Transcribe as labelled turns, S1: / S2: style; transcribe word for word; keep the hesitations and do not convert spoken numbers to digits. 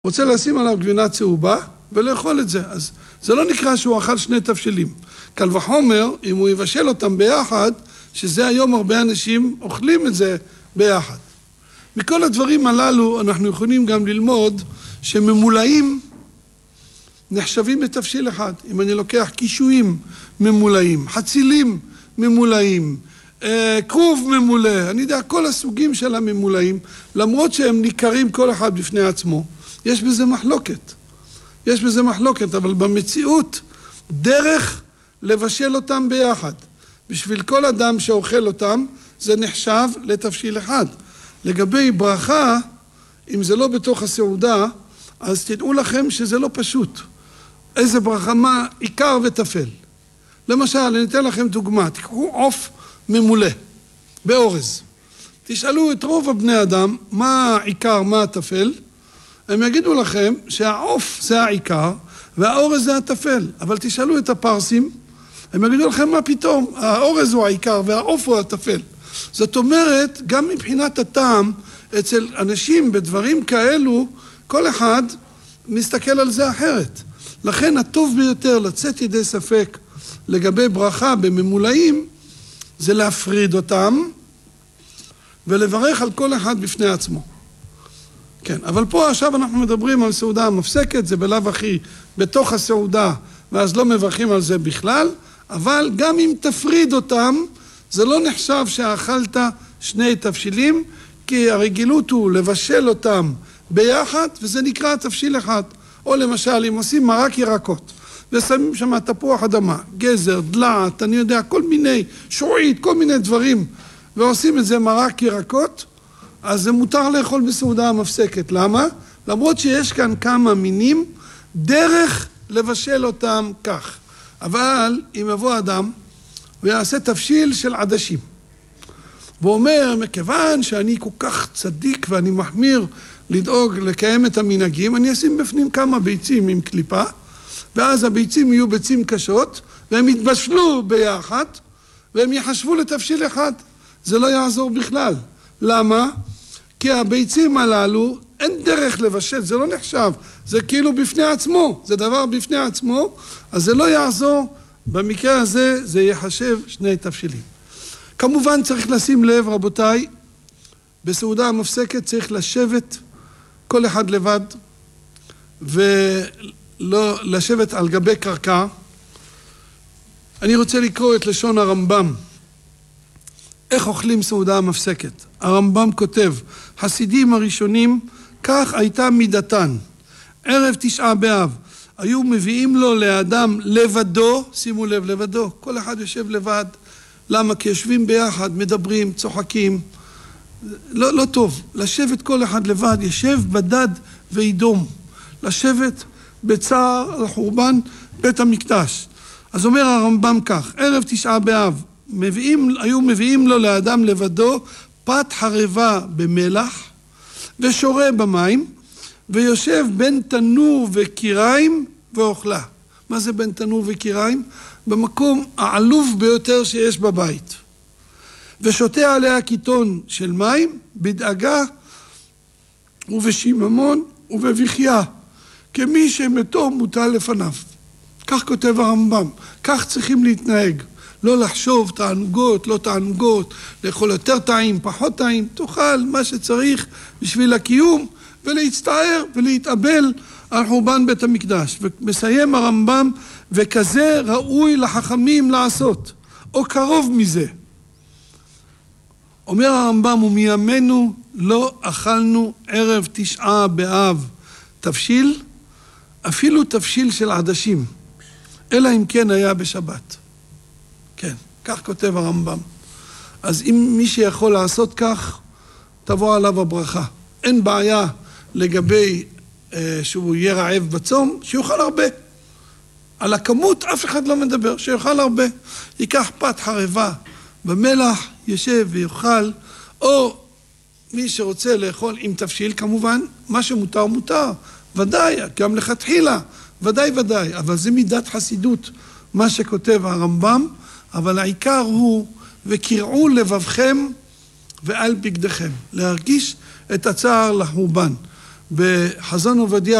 S1: רוצה לשים עליו גבינה צהובה ולאכול את זה. אז זה לא נקרא שהוא אכל שני תבשילים. קל וחומר, אם הוא יבשל אותם ביחד, שזה היום הרבה אנשים אוכלים את זה ביחד. מכל הדברים הללו אנחנו יכולים גם ללמוד שממולאים נחשבים לתבשיל אחד. אם אני לוקח קישואים ממולאים, חצילים ממולאים, כרוב ממולא, אני יודע, כל הסוגים של הממולאים, למרות שהם ניכרים כל אחד בפני עצמו, יש בזה מחלוקת. יש בזה מחלוקת, אבל במציאות דרך לבשל אותם ביחד. בשביל כל אדם שאוכל אותם, זה נחשב לתבשיל אחד. לגבי ברכה, אם זה לא בתוך הסעודה, אז תדעו לכם שזה לא פשוט. איזה ברכה, מה עיקר וטפל. למשל, אני אתן לכם דוגמה, תקחו עוף ממולא, באורז. תשאלו את רוב הבני אדם, מה העיקר, מה הטפל? הם יגידו לכם שהעוף זה העיקר, והאורז זה הטפל. אבל תשאלו את הפרסים, הם יגידו לכם מה פתאום, האורז הוא העיקר והעוף הוא הטפל. זאת אומרת, גם מבחינת הטעם, אצל אנשים בדברים כאלו, כל אחד מסתכל על זה אחרת. לכן הטוב ביותר לצאת ידי ספק לגבי ברכה בממולאים, זה להפריד אותם ולברך על כל אחד בפני עצמו. כן, אבל פה עכשיו אנחנו מדברים על סעודה מפסקת, זה בלב הכי בתוך הסעודה, ואז לא מברכים על זה בכלל, אבל גם אם תפריד אותם, זה לא נחשב שאכלת שני תבשילים, כי הרגילות הוא לבשל אותם ביחד, וזה נקרא תבשיל אחד. או למשל, אם עושים מרק ירקות, ושמים שם תפוח אדמה, גזר, דלעת, אני יודע, כל מיני, שועית, כל מיני דברים, ועושים את זה מרק ירקות, אז זה מותר לאכול בסעודה המפסקת. למה? למרות שיש כאן כמה מינים, דרך לבשל אותם כך. אבל אם יבוא אדם ויעשה תבשיל של עדשים, ואומר, מכיוון שאני כל כך צדיק ואני מחמיר לדאוג לקיים את המנהגים, אני אשים בפנים כמה ביצים עם קליפה, ואז הביצים יהיו ביצים קשות, והם יתבשלו ביחד, והם יחשבו לתבשיל אחד. זה לא יעזור בכלל. למה? כי הביצים הללו, אין דרך לבשל, זה לא נחשב. זה כאילו בפני עצמו, זה דבר בפני עצמו, אז זה לא יעזור. במקרה הזה זה יחשב שני תבשילים. כמובן צריך לשים לב, רבותיי, בסעודה המפסקת צריך לשבת כל אחד לבד, ולא לשבת על גבי קרקע. אני רוצה לקרוא את לשון הרמב"ם. איך אוכלים סעודה המפסקת? הרמב"ם כותב, חסידים הראשונים, כך הייתה מידתן. ערב תשעה באב, היו מביאים לו לאדם לבדו, שימו לב לבדו, כל אחד יושב לבד. למה? כי יושבים ביחד, מדברים, צוחקים. לא, לא טוב, לשבת כל אחד לבד, ישב בדד וידום. לשבת בצער על חורבן בית המקדש. אז אומר הרמב"ם כך, ערב תשעה באב, מביאים, היו מביאים לו לאדם לבדו פת חרבה במלח ושורה במים, ויושב בין תנור וקיריים ואוכלה. מה זה בין תנור וקיריים? במקום העלוב ביותר שיש בבית. ושותה עליה קיטון של מים בדאגה ובשיממון ובבכייה, כמי שמתו מוטל לפניו. כך כותב הרמב"ם, כך צריכים להתנהג. לא לחשוב תענוגות, לא תענוגות, לאכול יותר טעים, פחות טעים, תאכל מה שצריך בשביל הקיום, ולהצטער ולהתאבל על חורבן בית המקדש. ומסיים הרמב"ם, וכזה ראוי לחכמים לעשות, או קרוב מזה. אומר הרמב"ם, ומימינו לא אכלנו ערב תשעה באב תבשיל, אפילו תבשיל של עדשים, אלא אם כן היה בשבת. כן, כך כותב הרמב"ם. אז אם מי שיכול לעשות כך, תבוא עליו הברכה. אין בעיה לגבי אה, שהוא יהיה רעב בצום, שיוכל הרבה. על הכמות אף אחד לא מדבר, שיוכל הרבה. ייקח פת חרבה במלח, ישב ויוכל, או מי שרוצה לאכול עם תבשיל, כמובן, מה שמותר מותר. ודאי, גם לכתחילה, ודאי ודאי, אבל זה מידת חסידות, מה שכותב הרמב"ם, אבל העיקר הוא, וקראו לבבכם ועל בגדיכם, להרגיש את הצער לחורבן. בחזון עובדיה